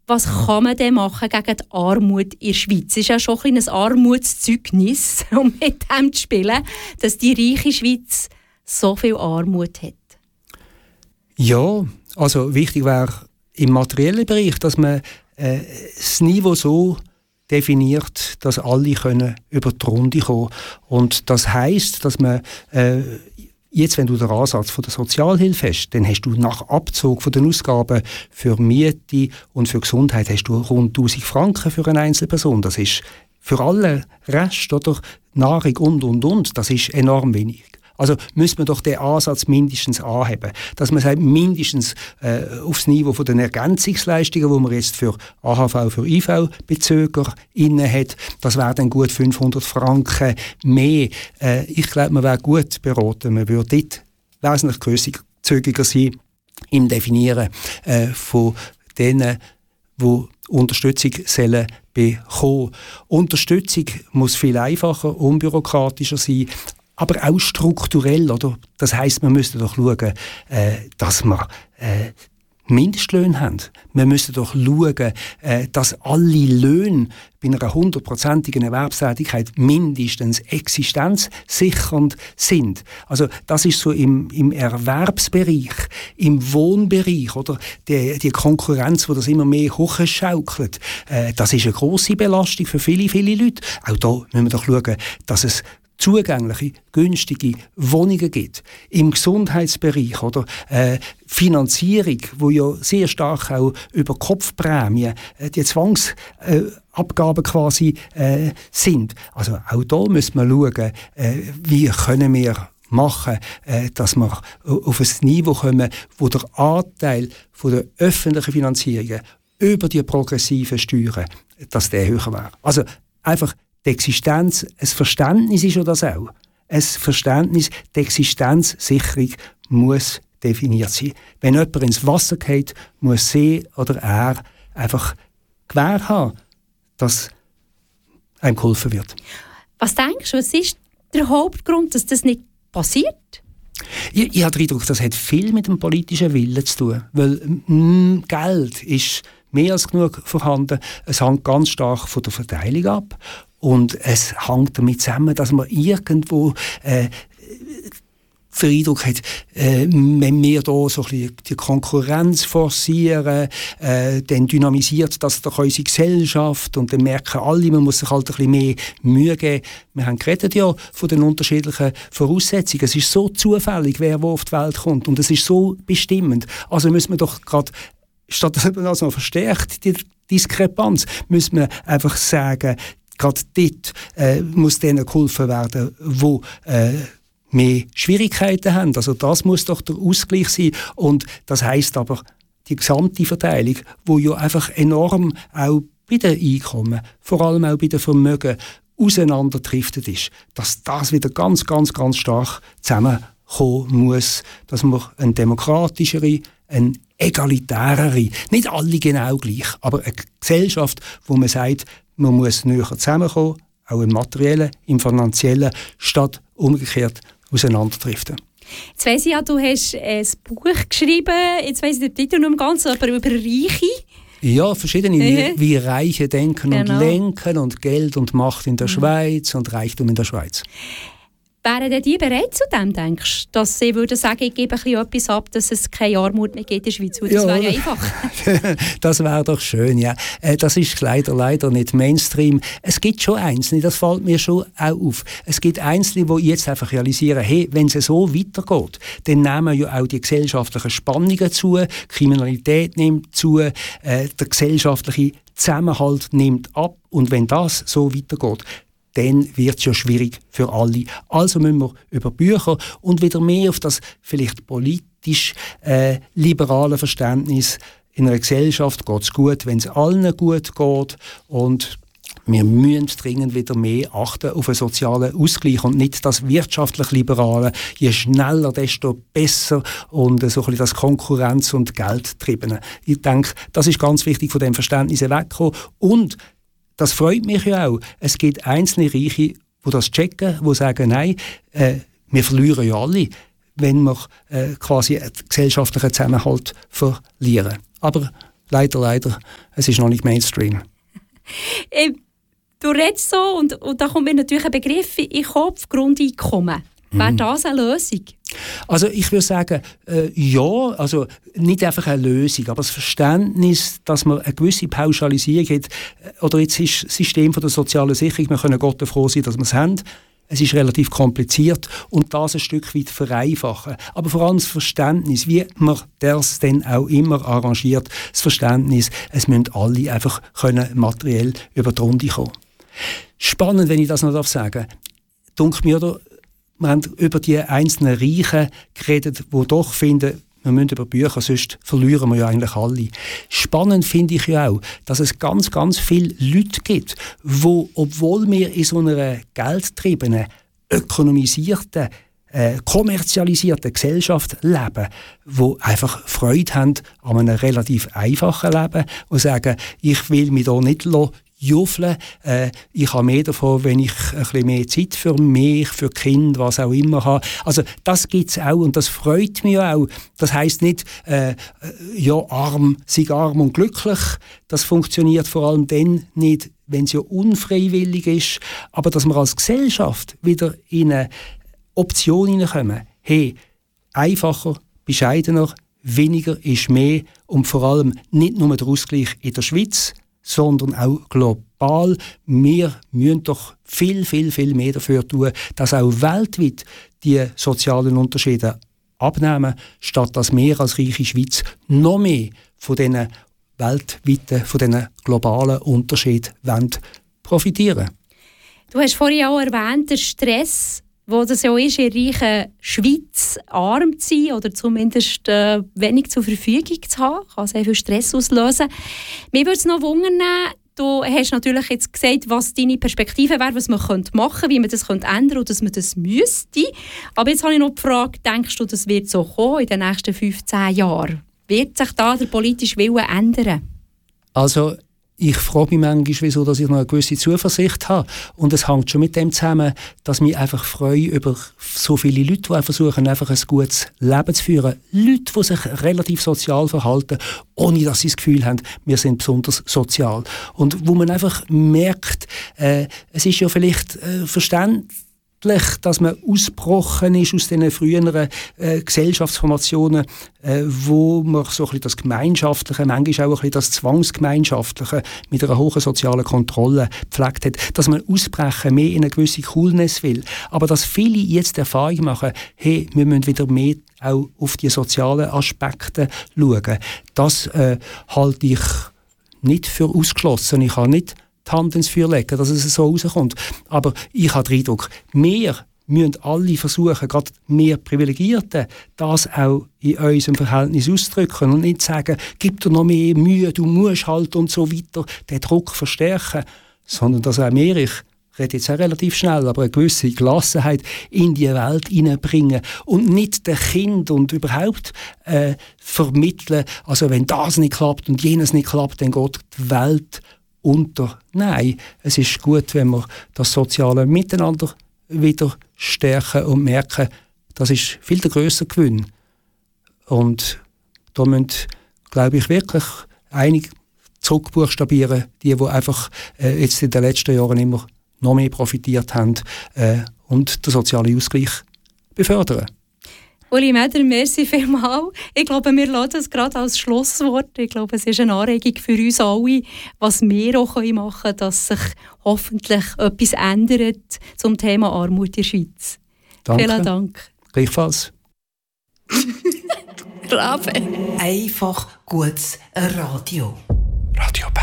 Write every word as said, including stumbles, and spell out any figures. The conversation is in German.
Was kann man denn machen gegen die Armut in der Schweiz? Es ist ja schon ein kleines Armutszeugnis, um mit dem zu spielen, dass die reiche Schweiz so viel Armut hat. Ja, also wichtig wäre im materiellen Bereich, dass man äh, das Niveau so definiert, dass alle können über die Runde kommen. Und das heisst, dass man äh, jetzt, wenn du den Ansatz von der Sozialhilfe hast, dann hast du nach Abzug von den Ausgaben für Miete und für Gesundheit hast du rund tausend Franken für eine Einzelperson. Das ist für alle Rest oder Nahrung und, und, und, das ist enorm wenig. Also müssen wir doch den Ansatz mindestens anheben, dass man sagt, mindestens äh, aufs Niveau von den Ergänzungsleistungen, wo man jetzt für A H V, für I V-Bezüger inne hat, das wäre dann gut fünfhundert Franken mehr. Äh, ich glaube, man wäre gut beraten, man würde dort wesentlich grosszügiger sein im Definieren äh, von denen, die Unterstützung sollen bekommen. Unterstützung muss viel einfacher, unbürokratischer sein, aber auch strukturell, oder? Das heisst, wir müssen doch schauen, äh, dass wir äh, Mindestlöhne haben. Wir müssen doch schauen, äh, dass alle Löhne bei einer hundertprozentigen Erwerbstätigkeit mindestens existenzsichernd sind. Also das ist so im, im Erwerbsbereich, im Wohnbereich, oder die, die Konkurrenz, die das immer mehr hochschaukelt, äh, das ist eine grosse Belastung für viele, viele Leute. Auch da müssen wir doch schauen, dass es zugängliche, günstige Wohnungen gibt. Im Gesundheitsbereich oder äh, Finanzierung, wo ja sehr stark auch über Kopfprämien, äh, die Zwangsabgaben äh, quasi äh, sind. Also auch da müssen wir schauen, äh, wie können wir machen, äh, dass wir auf ein Niveau kommen, wo der Anteil von der öffentlichen Finanzierungen über die progressiven Steuern, dass der höher wäre. Also einfach die Existenz, ein Verständnis ist ja das auch. Ein Verständnis, die Existenzsicherung muss definiert sein. Wenn jemand ins Wasser geht, muss sie oder er einfach Gewähr haben, dass einem geholfen wird. Was denkst du, was ist der Hauptgrund, dass das nicht passiert? Ich, ich habe den Eindruck, das hat viel mit dem politischen Willen zu tun. Weil mh, Geld ist mehr als genug vorhanden. Es hängt ganz stark von der Verteilung ab. Und es hängt damit zusammen, dass man irgendwo äh, den Eindruck hat, äh, wenn wir da so ein bisschen die Konkurrenz forcieren, äh, dann dynamisiert das doch unsere Gesellschaft und dann merken alle, man muss sich halt ein bisschen mehr Mühe geben. Wir haben geredet ja von den unterschiedlichen Voraussetzungen. Es ist so zufällig, wer wo auf die Welt kommt und es ist so bestimmend. Also müssen wir doch gerade, statt dass man das noch verstärkt, die Diskrepanz, müssen wir einfach sagen, gerade dort äh, muss denen geholfen werden, die äh, mehr Schwierigkeiten haben. Also das muss doch der Ausgleich sein. Und das heisst aber, die gesamte Verteilung, die ja einfach enorm auch bei den Einkommen, vor allem auch bei den Vermögen, auseinanderdriftet ist, dass das wieder ganz, ganz, ganz stark zusammenkommen muss, dass man eine demokratischere, eine egalitärere, nicht alle genau gleich, aber eine Gesellschaft, wo man sagt, man muss näher zusammenkommen, auch im Materiellen, im Finanziellen, statt umgekehrt auseinanderdriften. Jetzt weiss ich ja, du hast ein Buch geschrieben, jetzt weiss ich den Titel nicht mehr ganz, aber über Reiche. Ja, verschiedene, Mhm. wie, wie Reiche denken Genau. und lenken und Geld und Macht in der mhm. Schweiz und Reichtum in der Schweiz. Wären denn die bereit zu dem, denkst du? Dass sie würden sagen, ich gebe ein bisschen etwas ab, dass es keine Armut mehr gibt in der Schweiz? Das ja, wäre ja einfach. Das wäre doch schön, ja. Das ist leider, leider nicht Mainstream. Es gibt schon Einzelne, das fällt mir schon auch auf. Es gibt Einzelne, die jetzt einfach realisieren, hey, wenn es so weitergeht, dann nehmen ja auch die gesellschaftlichen Spannungen zu, Kriminalität nimmt zu, äh, der gesellschaftliche Zusammenhalt nimmt ab. Und wenn das so weitergeht, dann wird es ja schwierig für alle. Also müssen wir über Bücher und wieder mehr auf das vielleicht politisch äh, liberale Verständnis in einer Gesellschaft geht es gut, wenn es allen gut geht. Und wir müssen dringend wieder mehr achten auf einen sozialen Ausgleich und nicht das wirtschaftlich-liberale, je schneller, desto besser und so ein bisschen das Konkurrenz- und Geldtriebene. Ich denke, das ist ganz wichtig, von dem Verständnis wegzukommen. Und das freut mich ja auch. Es gibt einzelne Reiche, die das checken, die sagen, nein, äh, wir verlieren ja alle, wenn wir äh, quasi einen gesellschaftlichen Zusammenhalt verlieren. Aber leider, leider, es ist noch nicht Mainstream. Du redest so und, und da kommt mir natürlich ein Begriff in den Kopf, Grundeinkommen. Mhm. Wäre das eine Lösung? Also ich würde sagen, äh, ja, also nicht einfach eine Lösung, aber das Verständnis, dass man eine gewisse Pauschalisierung hat, oder jetzt ist das System von der sozialen Sicherung, wir können Gott froh sein, dass wir es haben. Es ist relativ kompliziert und das ein Stück weit vereinfachen. Aber vor allem das Verständnis, wie man das dann auch immer arrangiert, das Verständnis, es müssen alle einfach können materiell über die Runde kommen. Spannend, wenn ich das noch sagen darf, denke mir, oder, wir haben über die einzelnen Reichen geredet, die doch finden, wir müssen über Bücher, sonst verlieren wir ja eigentlich alle. Spannend finde ich ja auch, dass es ganz, ganz viele Leute gibt, die, obwohl wir in so einer geldgetriebenen, ökonomisierten, äh, kommerzialisierten Gesellschaft leben, die einfach Freude haben an einem relativ einfachen Leben und sagen, ich will mich da nicht juffeln. Äh, ich habe mehr davon, wenn ich ein bisschen mehr Zeit für mich, für Kind, was auch immer habe. Also das gibt es auch und das freut mich auch. Das heisst nicht, äh, ja, arm, sei arm und glücklich. Das funktioniert vor allem dann nicht, wenn es ja unfreiwillig ist. Aber dass wir als Gesellschaft wieder in eine Option hineinkommen. Hey, einfacher, bescheidener, weniger ist mehr und vor allem nicht nur der Ausgleich in der Schweiz, sondern auch global. Wir müssen doch viel, viel, viel mehr dafür tun, dass auch weltweit die sozialen Unterschiede abnehmen, statt dass wir als reiche Schweiz noch mehr von diesen weltweiten, von diesen globalen Unterschieden profitieren. Du hast vorhin auch erwähnt, der Stress, wo das ja ist, in der reichen Schweiz arm zu sein oder zumindest äh, wenig zur Verfügung zu haben, kann sehr viel Stress auslösen. Mir würde es noch wundern, du hast natürlich jetzt gesagt, was deine Perspektive wäre, was man könnte machen, wie man das könnte ändern und dass man das müsste. Aber jetzt habe ich noch die Frage, denkst du, das wird so kommen in den nächsten fünfzehn Jahren? Wird sich da der politische Wille ändern? Also ich frage mich manchmal, wieso dass ich noch eine gewisse Zuversicht habe. Und es hängt schon mit dem zusammen, dass mich einfach freue über so viele Leute, die versuchen, einfach ein gutes Leben zu führen. Leute, die sich relativ sozial verhalten, ohne dass sie das Gefühl haben, wir sind besonders sozial. Und wo man einfach merkt, äh, es ist ja vielleicht äh, verständlich, dass man ausgebrochen ist aus diesen früheren äh, Gesellschaftsformationen, äh, wo man so ein bisschen das Gemeinschaftliche, manchmal auch ein bisschen das Zwangsgemeinschaftliche mit einer hohen sozialen Kontrolle gepflegt hat, dass man ausbrechen, mehr in eine gewisse Coolness will. Aber dass viele jetzt die Erfahrung machen, hey, wir müssen wieder mehr auch auf die sozialen Aspekte schauen. Das äh, halte ich nicht für ausgeschlossen. Ich habe nicht die Hand ins Feuer legen, dass es so rauskommt. Aber ich habe den Eindruck, wir müssen alle versuchen, gerade mehr Privilegierten, das auch in unserem Verhältnis auszudrücken und nicht sagen, gib dir noch mehr Mühe, du musst halt und so weiter, den Druck verstärken, sondern dass auch wir, ich rede jetzt auch relativ schnell, aber eine gewisse Gelassenheit in die Welt hineinbringen und nicht den Kind und überhaupt äh, vermitteln, also wenn das nicht klappt und jenes nicht klappt, dann geht die Welt unter. Nein, es ist gut, wenn wir das soziale Miteinander wieder stärken und merken, das ist viel der grössere Gewinn. Und da müssen, glaube ich, wirklich einige zurückbuchstabieren, die, die einfach äh, jetzt in den letzten Jahren immer noch mehr profitiert haben äh, und den sozialen Ausgleich befördern. Uli Meder, merci vielmals. Ich glaube, wir lassen das gerade als Schlusswort. Ich glaube, es ist eine Anregung für uns alle, was wir auch machen können, dass sich hoffentlich etwas ändert zum Thema Armut in der Schweiz. Danke. Vielen Dank. Gleichfalls. Rabe. Einfach gutes Radio. Radio